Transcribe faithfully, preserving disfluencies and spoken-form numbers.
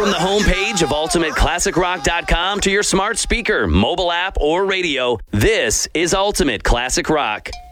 From the homepage of ultimate classic rock dot com to your smart speaker, mobile app, or radio, this is Ultimate Classic Rock.